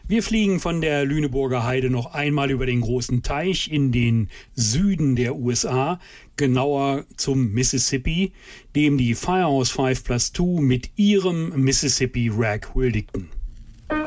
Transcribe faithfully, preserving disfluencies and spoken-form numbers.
Wir fliegen von der Lüneburger Heide noch einmal über den großen Teich in den Süden der U S A, genauer zum Mississippi, dem die Firehouse Five plus Two mit ihrem Mississippi Rag huldigten.